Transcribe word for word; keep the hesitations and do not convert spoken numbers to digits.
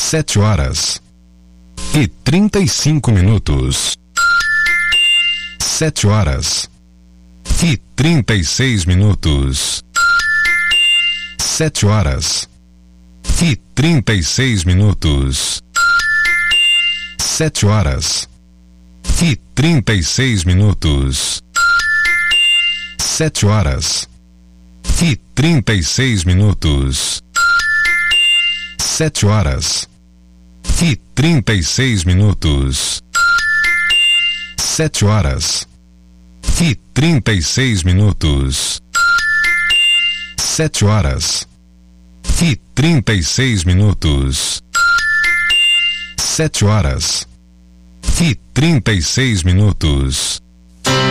Sete horas e trinta e cinco minutos. Sete horas e trinta e seis minutos. Sete horas e trinta e seis minutos. Sete horas e trinta e seis minutos. Sete horas e trinta e seis minutos. Sete horas e trinta e seis minutos. Sete horas e trinta e seis minutos. Sete horas e trinta e seis minutos. Sete horas e trinta e seis minutos.